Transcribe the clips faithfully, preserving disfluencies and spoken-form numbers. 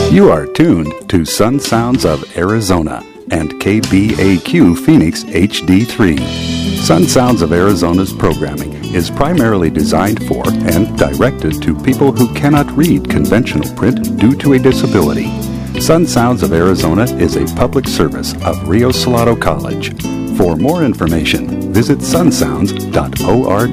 You are tuned to Sun Sounds of Arizona and K B A Q Phoenix H D three. Sun Sounds of Arizona's programming is primarily designed for and directed to people who cannot read conventional print due to a disability. Sun Sounds of Arizona is a public service of Rio Salado College. For more information, visit sun sounds dot org.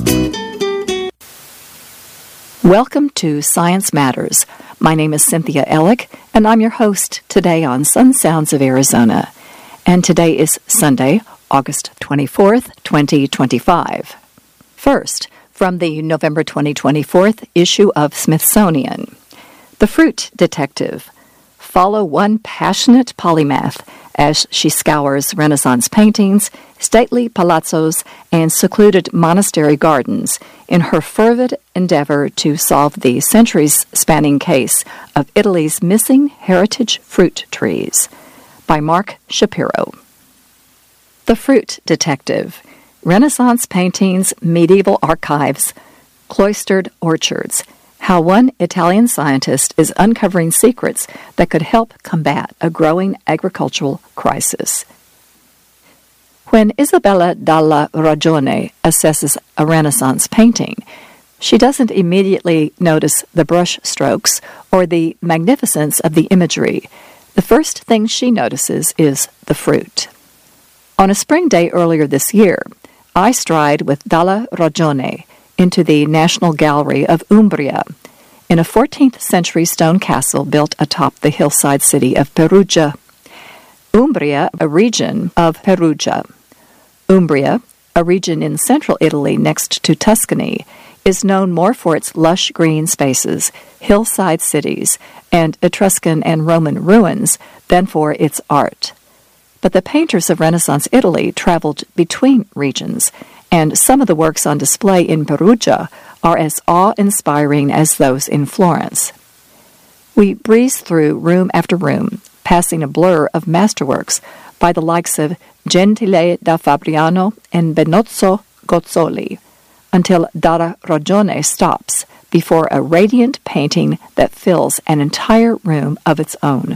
Welcome to Science Matters. My name is Cynthia Ellick, and I'm your host today on Sun Sounds of Arizona. And today is Sunday, August twenty-fourth, twenty twenty-five. First, from the November twenty twenty-four issue of Smithsonian, The Fruit Detective. Follow one passionate polymath as she scours Renaissance paintings, stately palazzos, and secluded monastery gardens in her fervid endeavor to solve the centuries-spanning case of Italy's missing heritage fruit trees. By Mark Shapiro. The Fruit Detective. Renaissance paintings, medieval archives, cloistered orchards. How one Italian scientist is uncovering secrets that could help combat a growing agricultural crisis. When Isabella dalla Ragione assesses a Renaissance painting, she doesn't immediately notice the brush strokes or the magnificence of the imagery. The first thing she notices is the fruit. On a spring day earlier this year, I stride with Dalla Ragione into the National Gallery of Umbria, in a fourteenth century stone castle built atop the hillside city of Perugia. Umbria, a region of Perugia. Umbria, a region in central Italy next to Tuscany, is known more for its lush green spaces, hillside cities, and Etruscan and Roman ruins than for its art. But the painters of Renaissance Italy traveled between regions, and some of the works on display in Perugia are as awe-inspiring as those in Florence. We breeze through room after room, passing a blur of masterworks by the likes of Gentile da Fabriano and Benozzo Gozzoli, until Dalla Ragione stops before a radiant painting that fills an entire room of its own.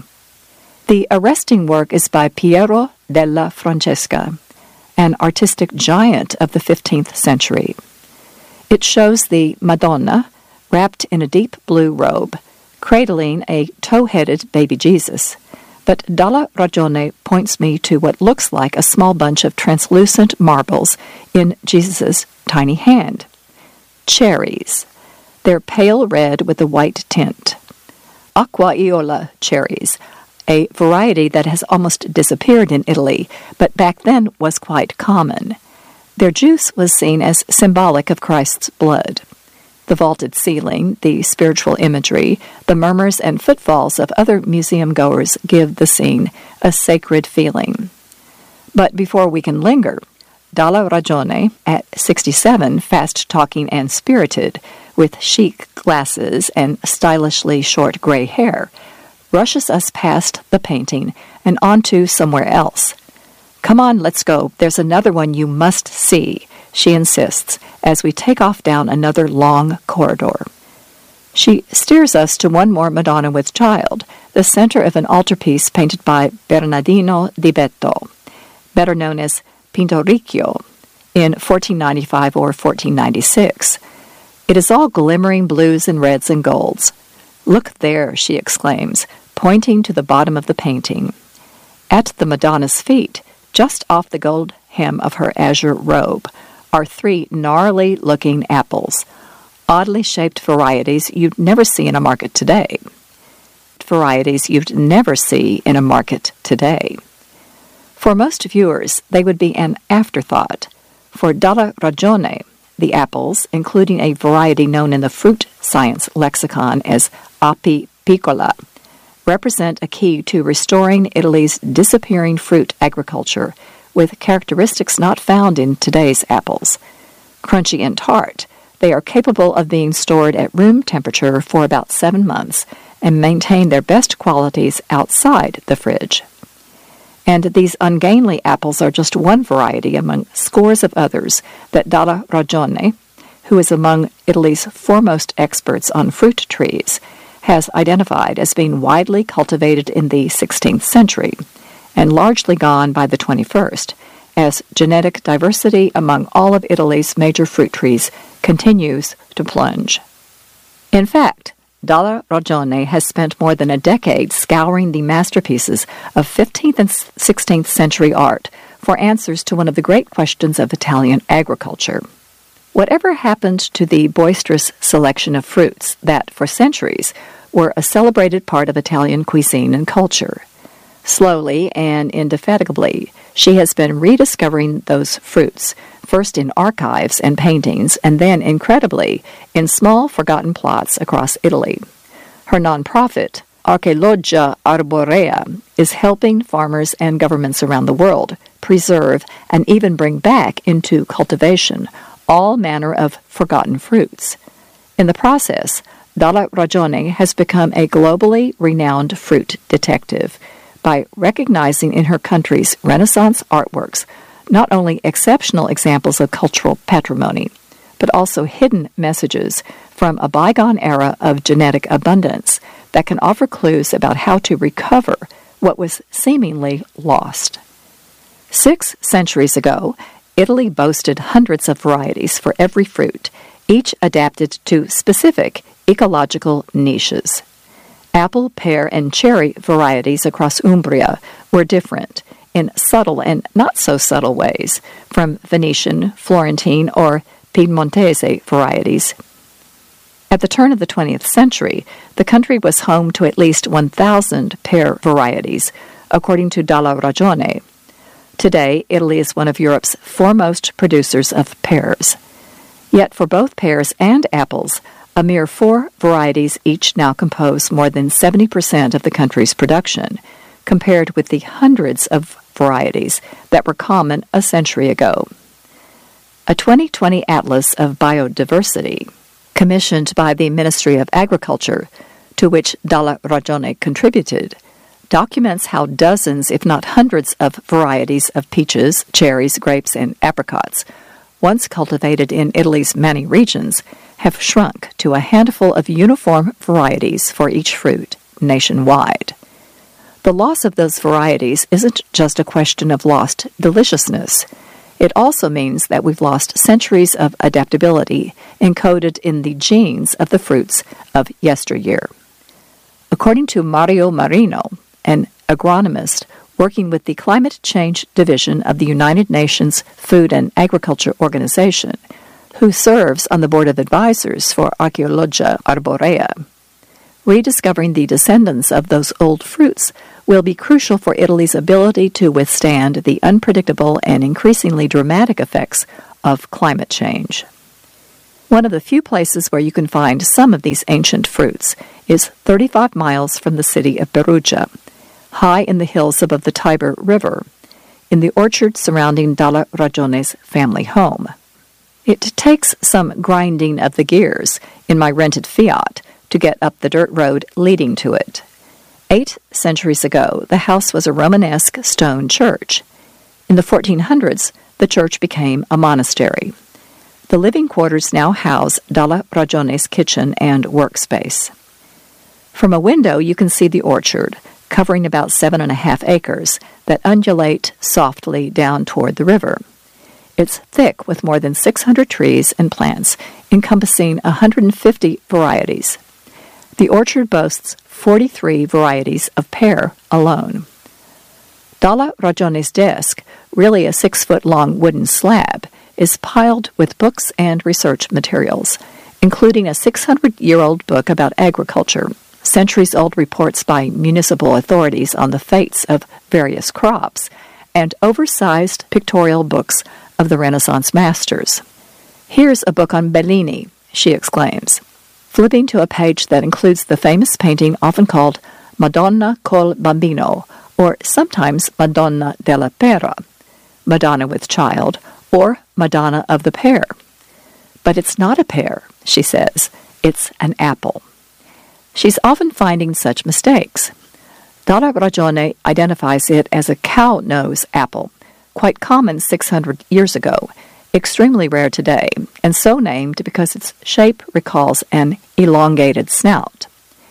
The arresting work is by Piero della Francesca, an artistic giant of the fifteenth century. It shows the Madonna, wrapped in a deep blue robe, cradling a tow-headed baby Jesus. But Dalla Ragione points me to what looks like a small bunch of translucent marbles in Jesus' tiny hand. Cherries. They're pale red with a white tint. Acquaiola cherries, a variety that has almost disappeared in Italy, but back then was quite common. Their juice was seen as symbolic of Christ's blood. The vaulted ceiling, the spiritual imagery, the murmurs and footfalls of other museum-goers give the scene a sacred feeling. But before we can linger, Dalla Ragione, at sixty-seven, fast-talking and spirited, with chic glasses and stylishly short gray hair, rushes us past the painting and onto somewhere else. "Come on, let's go. There's another one you must see," she insists, as we take off down another long corridor. She steers us to one more Madonna with Child, the center of an altarpiece painted by Bernardino di Betto, better known as Pinturicchio, in fourteen ninety-five or fourteen ninety-six. It is all glimmering blues and reds and golds. "Look there," she exclaims, pointing to the bottom of the painting. At the Madonna's feet, just off the gold hem of her azure robe, are three gnarly-looking apples, oddly shaped varieties you'd never see in a market today. Varieties you'd never see in a market today. For most viewers, they would be an afterthought. For Dalla Ragione, the apples, including a variety known in the fruit science lexicon as Api piccola, represent a key to restoring Italy's disappearing fruit agriculture with characteristics not found in today's apples. Crunchy and tart, they are capable of being stored at room temperature for about seven months and maintain their best qualities outside the fridge. And these ungainly apples are just one variety among scores of others that Dalla Ragione, who is among Italy's foremost experts on fruit trees, has identified as being widely cultivated in the sixteenth century and largely gone by the twenty-first, as genetic diversity among all of Italy's major fruit trees continues to plunge. In fact, Dalla Ragione has spent more than a decade scouring the masterpieces of fifteenth and sixteenth century art for answers to one of the great questions of Italian agriculture. Whatever happened to the boisterous selection of fruits that, for centuries, were a celebrated part of Italian cuisine and culture? Slowly and indefatigably, she has been rediscovering those fruits, first in archives and paintings, and then, incredibly, in small forgotten plots across Italy. Her nonprofit, Archeologia Arborea, is helping farmers and governments around the world preserve and even bring back into cultivation all manner of forgotten fruits. In the process, Dalla Ragione has become a globally renowned fruit detective by recognizing in her country's Renaissance artworks not only exceptional examples of cultural patrimony, but also hidden messages from a bygone era of genetic abundance that can offer clues about how to recover what was seemingly lost. Six centuries ago, Italy boasted hundreds of varieties for every fruit, each adapted to specific ecological niches. Apple, pear, and cherry varieties across Umbria were different in subtle and not-so-subtle ways from Venetian, Florentine, or Piedmontese varieties. At the turn of the twentieth century, the country was home to at least one thousand pear varieties, according to Dalla Ragione. Today, Italy is one of Europe's foremost producers of pears. Yet for both pears and apples, a mere four varieties each now compose more than seventy percent of the country's production, compared with the hundreds of varieties that were common a century ago. A twenty twenty Atlas of Biodiversity, commissioned by the Ministry of Agriculture, to which Dalla Ragione contributed, documents how dozens, if not hundreds, of varieties of peaches, cherries, grapes, and apricots, once cultivated in Italy's many regions, have shrunk to a handful of uniform varieties for each fruit nationwide. The loss of those varieties isn't just a question of lost deliciousness. It also means that we've lost centuries of adaptability encoded in the genes of the fruits of yesteryear. According to Mario Marino, an agronomist working with the Climate Change Division of the United Nations Food and Agriculture Organization, who serves on the board of advisors for Archeologia Arborea, rediscovering the descendants of those old fruits will be crucial for Italy's ability to withstand the unpredictable and increasingly dramatic effects of climate change. One of the few places where you can find some of these ancient fruits is thirty-five miles from the city of Perugia, high in the hills above the Tiber River, in the orchard surrounding Dalla Ragione's family home. It takes some grinding of the gears in my rented Fiat to get up the dirt road leading to it. Eight centuries ago, the house was a Romanesque stone church. In the fourteen hundreds, the church became a monastery. The living quarters now house Dalla Ragione's kitchen and workspace. From a window, you can see the orchard, covering about seven and a half acres, that undulate softly down toward the river. It's thick with more than six hundred trees and plants, encompassing one hundred fifty varieties. The orchard boasts forty-three varieties of pear alone. Dalla Ragione's desk, really a six-foot-long wooden slab, is piled with books and research materials, including a six hundred year old book about agriculture, centuries-old reports by municipal authorities on the fates of various crops, and oversized pictorial books of the Renaissance masters. "Here's a book on Bellini," she exclaims, flipping to a page that includes the famous painting often called Madonna col Bambino, or sometimes Madonna della Pera, Madonna with Child, or Madonna of the Pear. But it's not a pear, she says. It's an apple. She's often finding such mistakes. Dalla Ragione identifies it as a cow-nose apple, quite common six hundred years ago, extremely rare today, and so named because its shape recalls an elongated snout.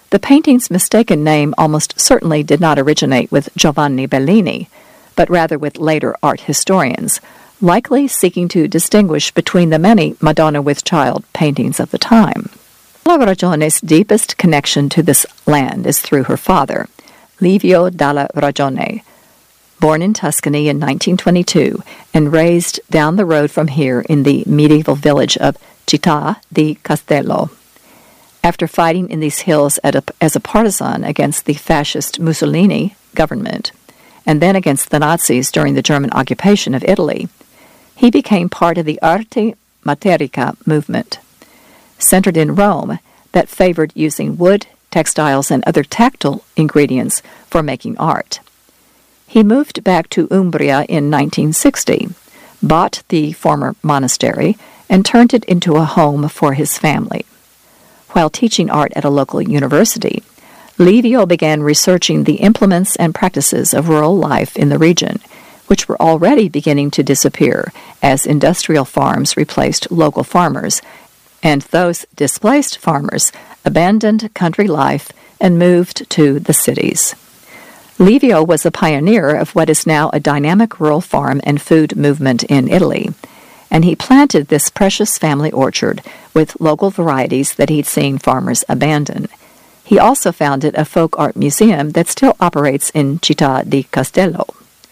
The painting's mistaken name almost certainly did not originate with Giovanni Bellini, but rather with later art historians, likely seeking to distinguish between the many Madonna with Child paintings of the time. Dalla Ragione's deepest connection to this land is through her father, Livio Dalla Ragione, born in Tuscany in nineteen twenty-two and raised down the road from here in the medieval village of Città di Castello. After fighting in these hills at a, as a partisan against the fascist Mussolini government, and then against the Nazis during the German occupation of Italy, he became part of the Arte Materica movement, centered in Rome, that favored using wood, textiles, and other tactile ingredients for making art. He moved back to Umbria in nineteen sixty, bought the former monastery, and turned it into a home for his family. While teaching art at a local university, Livio began researching the implements and practices of rural life in the region, which were already beginning to disappear as industrial farms replaced local farmers, and those displaced farmers abandoned country life and moved to the cities. Livio was a pioneer of what is now a dynamic rural farm and food movement in Italy, and he planted this precious family orchard with local varieties that he'd seen farmers abandon. He also founded a folk art museum that still operates in Città di Castello.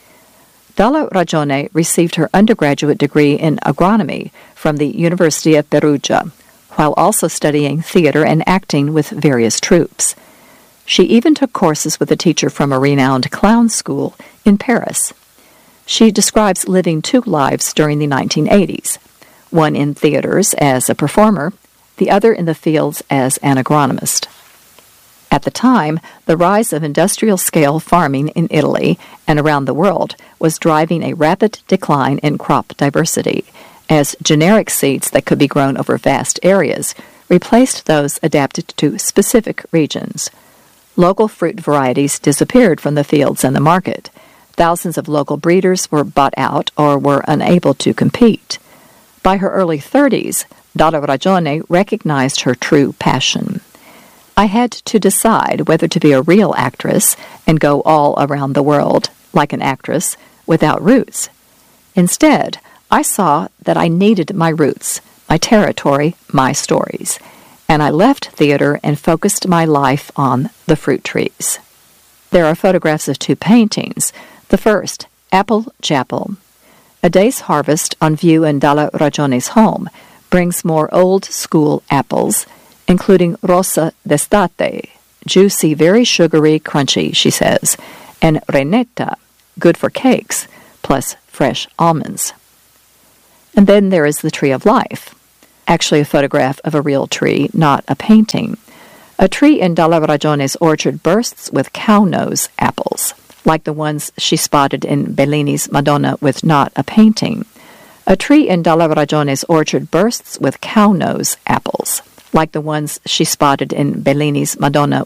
Dalla Ragione received her undergraduate degree in agronomy from the University of Perugia, while also studying theater and acting with various troupes. She even took courses with a teacher from a renowned clown school in Paris. She describes living two lives during the nineteen eighties, one in theaters as a performer, the other in the fields as an agronomist. At the time, the rise of industrial-scale farming in Italy and around the world was driving a rapid decline in crop diversity, as generic seeds that could be grown over vast areas replaced those adapted to specific regions. Local fruit varieties disappeared from the fields and the market. Thousands of local breeders were bought out or were unable to compete. By her early thirties, Dalla Ragione recognized her true passion. I had to decide whether to be a real actress and go all around the world, like an actress, without roots. Instead, I saw that I needed my roots, my territory, my stories, and I left theater and focused my life on the fruit trees. There are photographs of two paintings. The first, Apple Chapel. A day's harvest on view in Dalla Ragione's home brings more old-school apples, including Rosa d'Estate, juicy, very sugary, crunchy, she says, and Renetta, good for cakes, plus fresh almonds. And then there is the Tree of Life, actually a photograph of a real tree, not a painting. A tree in Dalla Ragione's orchard bursts with cow-nose apples, like the ones she spotted in Bellini's Madonna with Not a Painting. A tree in Dalla Ragione's orchard bursts with cow-nose apples, like the ones she spotted in Bellini's Madonna